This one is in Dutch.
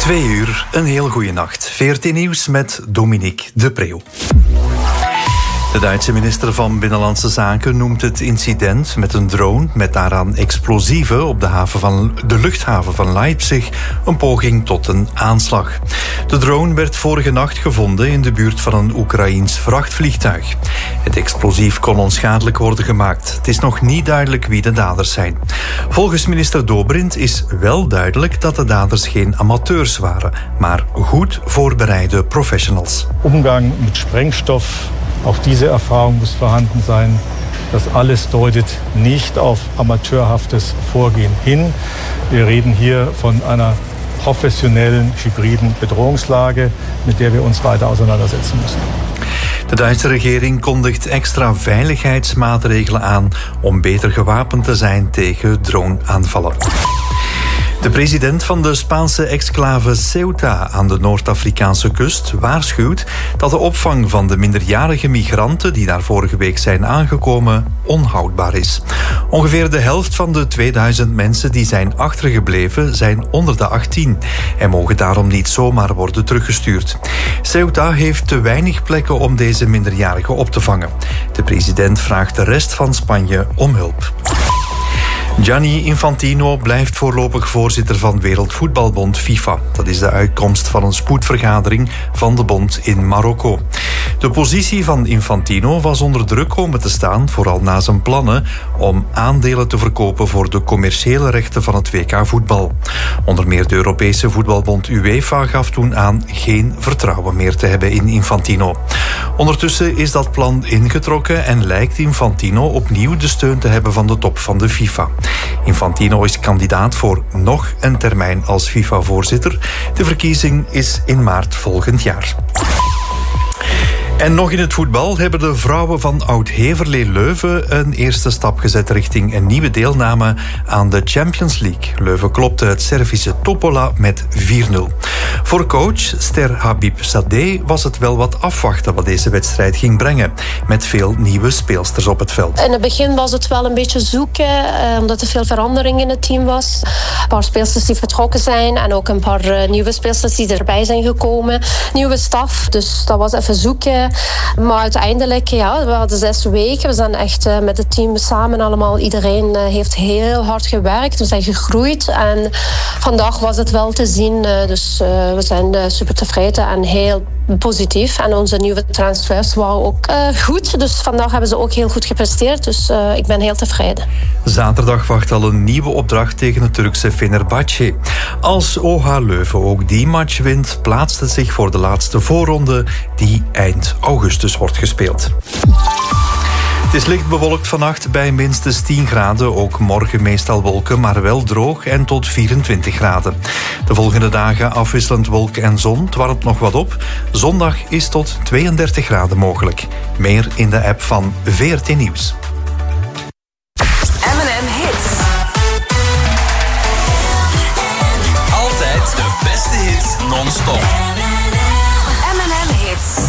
2:00, een heel goede nacht. VRT Nieuws met Dominique de Preeuw. De Duitse minister van Binnenlandse Zaken noemt het incident met een drone met daaraan explosieven op de luchthaven van Leipzig een poging tot een aanslag. De drone werd vorige nacht gevonden in de buurt van een Oekraïens vrachtvliegtuig. Het explosief kon onschadelijk worden gemaakt. Het is nog niet duidelijk wie de daders zijn. Volgens minister Dobrindt is wel duidelijk dat de daders geen amateurs waren, maar goed voorbereide professionals. Umgang met Sprengstoff. Auch diese Erfahrung muss vorhanden sein. Das alles deutet nicht auf amateurhaftes Vorgehen hin. Wir reden hier von einer professionellen, hybriden Bedrohungslage, mit der wir uns weiter auseinandersetzen müssen. De Duitse regering kondigt extra veiligheidsmaatregelen aan om beter gewapend te zijn tegen droneaanvallen. De president van de Spaanse exclave Ceuta aan de Noord-Afrikaanse kust waarschuwt dat de opvang van de minderjarige migranten die daar vorige week zijn aangekomen onhoudbaar is. Ongeveer de helft van de 2000 mensen die zijn achtergebleven zijn onder de 18 en mogen daarom niet zomaar worden teruggestuurd. Ceuta heeft te weinig plekken om deze minderjarigen op te vangen. De president vraagt de rest van Spanje om hulp. Gianni Infantino blijft voorlopig voorzitter van Wereldvoetbalbond FIFA. Dat is de uitkomst van een spoedvergadering van de bond in Marokko. De positie van Infantino was onder druk komen te staan, vooral na zijn plannen om aandelen te verkopen voor de commerciële rechten van het WK-voetbal. Onder meer de Europese voetbalbond UEFA gaf toen aan geen vertrouwen meer te hebben in Infantino. Ondertussen is dat plan ingetrokken en lijkt Infantino opnieuw de steun te hebben van de top van de FIFA. Infantino is kandidaat voor nog een termijn als FIFA-voorzitter. De verkiezing is in maart volgend jaar. En nog in het voetbal hebben de vrouwen van Oud-Heverlee Leuven een eerste stap gezet richting een nieuwe deelname aan de Champions League. Leuven klopte het Servische Topola met 4-0. Voor coach Ster Habib Sadeh was het wel wat afwachten wat deze wedstrijd ging brengen, met veel nieuwe speelsters op het veld. In het begin was het wel een beetje zoeken, omdat er veel verandering in het team was. Een paar speelsters die vertrokken zijn en ook een paar nieuwe speelsters die erbij zijn gekomen. Nieuwe staf, dus dat was even zoeken. Maar uiteindelijk, we hadden 6 weken. We zijn echt met het team samen allemaal. Iedereen heeft heel hard gewerkt. We zijn gegroeid. En vandaag was het wel te zien. Dus we zijn super tevreden en heel positief. En onze nieuwe transfers waren ook goed. Dus vandaag hebben ze ook heel goed gepresteerd. Dus ik ben heel tevreden. Zaterdag wacht al een nieuwe opdracht tegen het Turkse Fenerbahçe. Als OH Leuven ook die match wint, plaatst het zich voor de laatste voorronde die eind augustus wordt gespeeld. Het is licht bewolkt vannacht bij minstens 10 graden. Ook morgen meestal wolken, maar wel droog en tot 24 graden. De volgende dagen afwisselend wolken en zon. Het warmt nog wat op. Zondag is tot 32 graden mogelijk. Meer in de app van VRT Nieuws. M&M Hits. Altijd de beste hits non-stop.